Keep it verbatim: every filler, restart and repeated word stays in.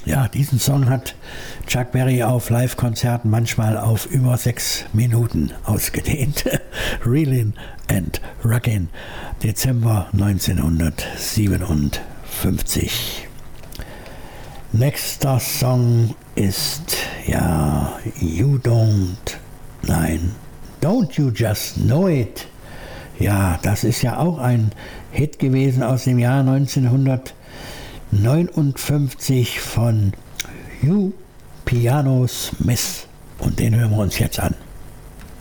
Ja, diesen Song hat Chuck Berry auf Live-Konzerten manchmal auf über sechs Minuten ausgedehnt. Reelin' and Rockin', Dezember neunzehnhundertsiebenundfünfzig. Nächster Song ist, ja, You Don't, nein, Don't You Just Know It. Ja, das ist ja auch ein Hit gewesen aus dem Jahr neunzehnhundertneunundfünfzig von Hugh Piano Smith. Und den hören wir uns jetzt an.